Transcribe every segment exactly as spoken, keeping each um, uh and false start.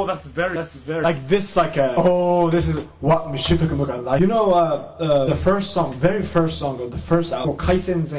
Oh, that's very, that's very... Like this, like a, oh, this is what Michio Tokunoka like. You know, uh, uh, the first song, very first song of the first album, Kaisenzen.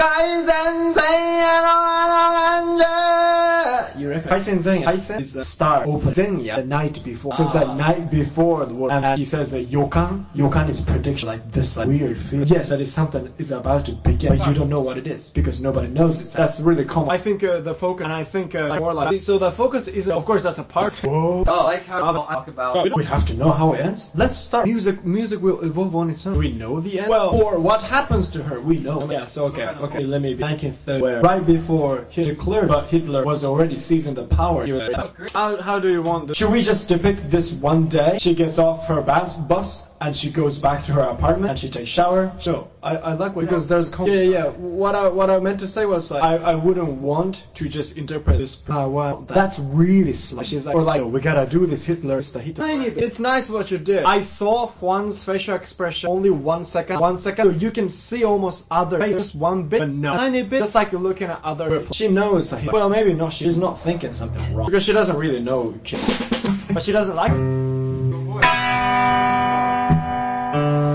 You reckon? Kaisenzen, Kaisen is the star open Zenya the night before. So the night before the war, and he says that yokan, yokan is prediction, like this like, weird feeling. Yes, that is something is about to begin, but you don't know what it is because nobody knows it. That's really common. I think uh, the focus, and I think uh, more like, so the focus is, of course, that's a part. Whoa. Oh, like how I talk about. We have to know how it ends. Let's start. Music, music will evolve on its own. We know the end. Well, or what happens to her, we know. Yeah. So okay, okay. Let me be nineteen thirty, where right before Hitler, but Hitler was already seizing the power. How, how do you want this? Should we just depict this one day? She gets off her bus, bus and she goes back to her apartment and she takes shower. No, I, I like what because there's com- yeah yeah. What I what I meant to say was like, I I wouldn't want to just interpret this. Uh, well, that's really slight. She's like, or like, oh, we gotta do this. Hitler is the Hitler. It's nice what you did. I saw Juan's facial expression only one second, one second. So you can see almost other, just one bit, but no, tiny bit. Just like you're looking at other. She knows that. Well, maybe not. She's not thinking something wrong because she doesn't really know kids, but she doesn't like.